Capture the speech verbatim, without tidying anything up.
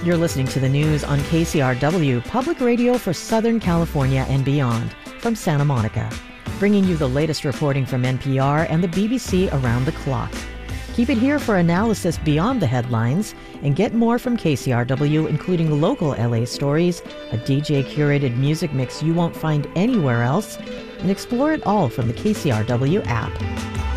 You're listening to the news on K C R W, Public Radio for Southern California and beyond, from Santa Monica, bringing you the latest reporting from N P R and the B B C around the clock. Keep it here for analysis beyond the headlines and get more from K C R W, including local L A stories, a D J-curated music mix you won't find anywhere else, and explore it all from the K C R W app.